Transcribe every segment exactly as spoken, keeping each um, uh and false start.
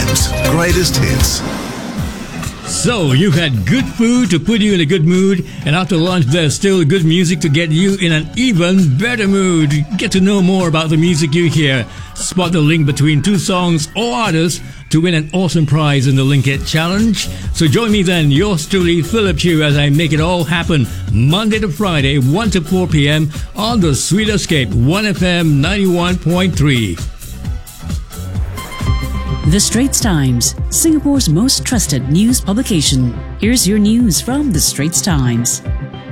Times greatest hits. So, you've had good food to put you in a good mood, and after lunch there's still good music to get you in an even better mood. Get to know more about the music you hear. Spot the link between two songs or artists to win an awesome prize in the Link It Challenge. So join me then, yours truly, Philip Chew, as I make it all happen Monday to Friday, one to four p.m. on the Sweet Escape, one F M ninety-one point three. The Straits Times, Singapore's most trusted news publication. Here's your news from The Straits Times.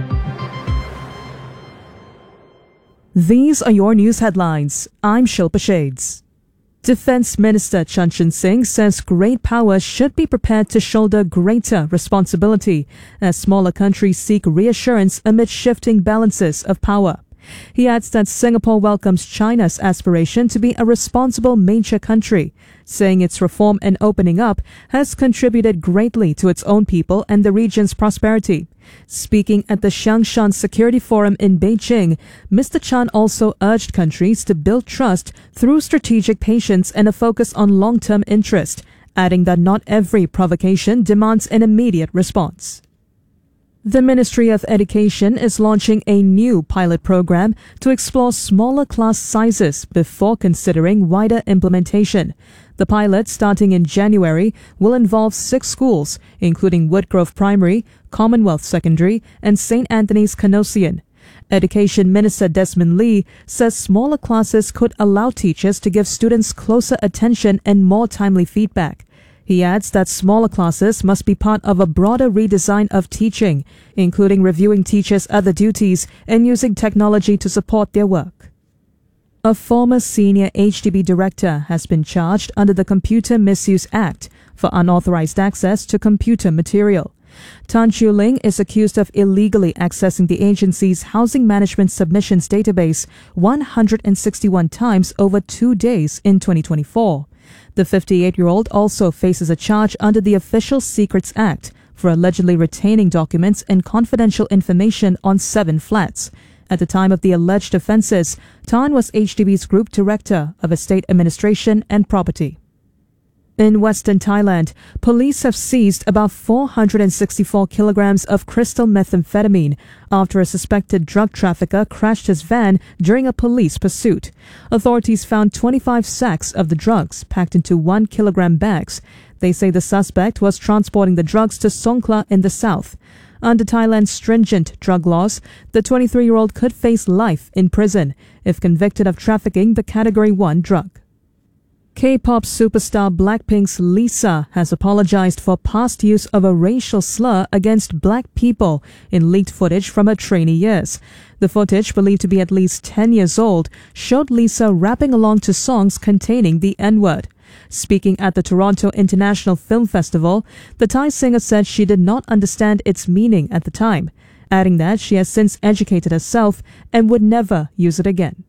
These are your news headlines. I'm Shilpa Shades. Defence Minister Chan Chun Sing says great power should be prepared to shoulder greater responsibility as smaller countries seek reassurance amid shifting balances of power. He adds that Singapore welcomes China's aspiration to be a responsible major country, saying its reform and opening up has contributed greatly to its own people and the region's prosperity. Speaking at the Xiangshan Security Forum in Beijing, Mister Chan also urged countries to build trust through strategic patience and a focus on long-term interest, adding that not every provocation demands an immediate response. The Ministry of Education is launching a new pilot program to explore smaller class sizes before considering wider implementation. The pilot, starting in January, will involve six schools, including Woodgrove Primary, Commonwealth Secondary, and Saint Anthony's Canossian. Education Minister Desmond Lee says smaller classes could allow teachers to give students closer attention and more timely feedback. He adds that smaller classes must be part of a broader redesign of teaching, including reviewing teachers' other duties and using technology to support their work. A former senior H D B director has been charged under the Computer Misuse Act for unauthorized access to computer material. Tan Chiu Ling is accused of illegally accessing the agency's housing management submissions database one hundred sixty-one times over two days in twenty twenty-four. The fifty-eight-year-old also faces a charge under the Official Secrets Act for allegedly retaining documents and confidential information on seven flats. At the time of the alleged offences, Tan was H D B's Group Director of Estate Administration and Property. In Western Thailand, police have seized about four hundred sixty-four kilograms of crystal methamphetamine after a suspected drug trafficker crashed his van during a police pursuit. Authorities found twenty-five sacks of the drugs packed into one kilogram bags. They say the suspect was transporting the drugs to Songkhla in the south. Under Thailand's stringent drug laws, the twenty-three-year-old could face life in prison if convicted of trafficking the Category one drug. K-pop superstar Blackpink's Lisa has apologized for past use of a racial slur against black people in leaked footage from her trainee years. The footage, believed to be at least ten years old, showed Lisa rapping along to songs containing the N-word. Speaking at the Toronto International Film Festival, the Thai singer said she did not understand its meaning at the time, adding that she has since educated herself and would never use it again.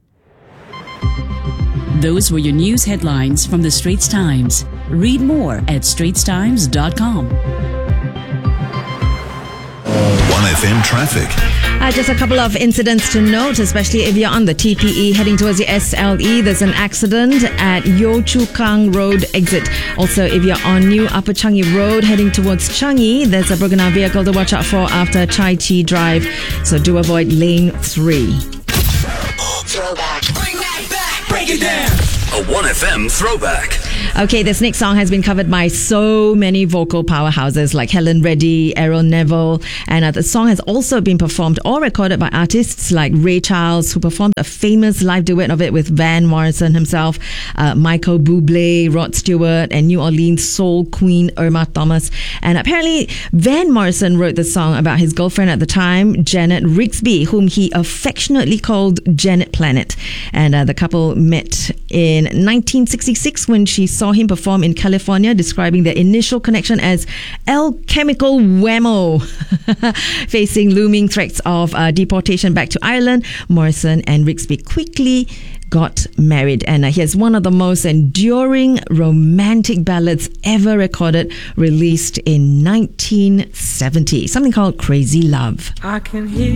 Those were your news headlines from The Straits Times. Read more at straits times dot com. one F M traffic. Uh, just a couple of incidents to note, especially if you're on the T P E heading towards the S L E. There's an accident at Yio Chu Kang Road exit. Also, if you're on New Upper Changi Road heading towards Changi, there's a broken down vehicle to watch out for after Chai Chi Drive. So do avoid lane three. Throwback. Bring that back. Break it down. A one F M throwback. Okay, this next song has been covered by so many vocal powerhouses like Helen Reddy, Errol Neville, and uh, the song has also been performed or recorded by artists like Ray Charles, who performed a famous live duet of it with Van Morrison himself, uh, Michael Bublé, Rod Stewart, and New Orleans soul queen Irma Thomas. And apparently, Van Morrison wrote the song about his girlfriend at the time, Janet Rigsby, whom he affectionately called Janet Planet. And uh, the couple met in nineteen sixty-six when she saw him perform in California, describing their initial connection as El Chemical Whammo. Facing looming threats of uh, deportation back to Ireland, Morrison and Rigsby quickly got married, and uh, he has one of the most enduring romantic ballads ever recorded, released in nineteen seventy, something called Crazy Love. I can hear